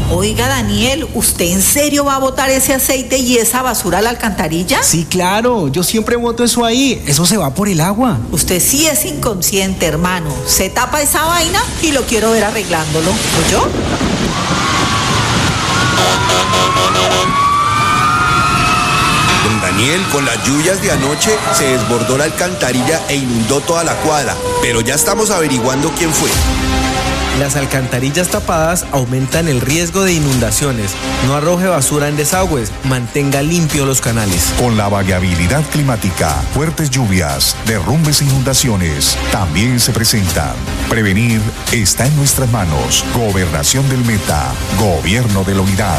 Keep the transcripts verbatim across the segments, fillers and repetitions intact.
Oiga, Daniel, ¿usted en serio va a botar ese aceite y esa basura a la alcantarilla? Sí, claro, yo siempre boto eso ahí, eso se va por el agua. Usted sí es inconsciente, hermano. Se tapa esa vaina y lo quiero ver arreglándolo. ¿Oyó? Don Daniel, con las lluvias de anoche se desbordó la alcantarilla e inundó toda la cuadra, pero ya estamos averiguando quién fue. Las alcantarillas tapadas aumentan el riesgo de inundaciones. No arroje basura en desagües, mantenga limpios los canales. Con la variabilidad climática, fuertes lluvias, derrumbes e inundaciones también se presentan. Prevenir está en nuestras manos. Gobernación del Meta, Gobierno de la Unidad.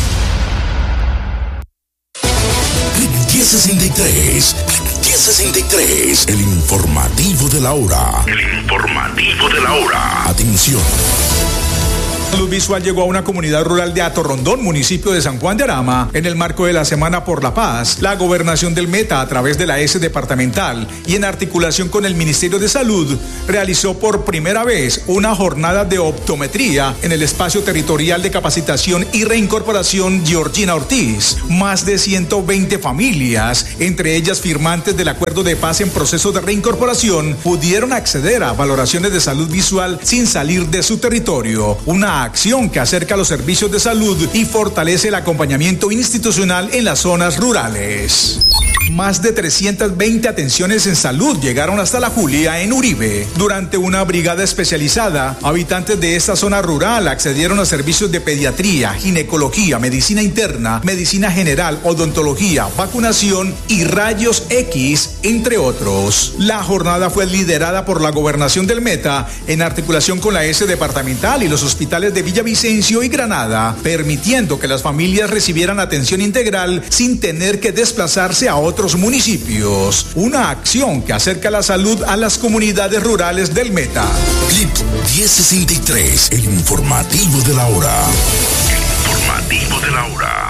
diez sesenta y tres, diez sesenta y tres, el informativo de la hora. El informativo de la hora. Atención. La luz visual llegó a una comunidad rural de Atorrondón, municipio de San Juan de Arama, en el marco de la Semana por la Paz. La Gobernación del Meta, a través de la S departamental y en articulación con el Ministerio de Salud, realizó por primera vez una jornada de optometría en el espacio territorial de capacitación y reincorporación Georgina Ortiz. Más de ciento veinte familias, entre ellas firmantes del acuerdo de paz en proceso de reincorporación, pudieron acceder a valoraciones de salud visual sin salir de su territorio. Una acción que acerca los servicios de salud y fortalece el acompañamiento institucional en las zonas rurales. Más de trescientas veinte atenciones en salud llegaron hasta la Julia en Uribe. Durante una brigada especializada, habitantes de esta zona rural accedieron a servicios de pediatría, ginecología, medicina interna, medicina general, odontología, vacunación y rayos X, entre otros. La jornada fue liderada por la Gobernación del Meta en articulación con la S departamental y los hospitales de Villavicencio y Granada, permitiendo que las familias recibieran atención integral sin tener que desplazarse a otros municipios. Una acción que acerca la salud a las comunidades rurales del Meta. Clip diez sesenta y tres, el informativo de la hora. El informativo de la hora.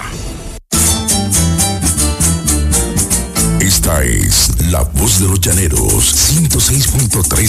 Esta es La Voz de los Llaneros, ciento seis punto tres.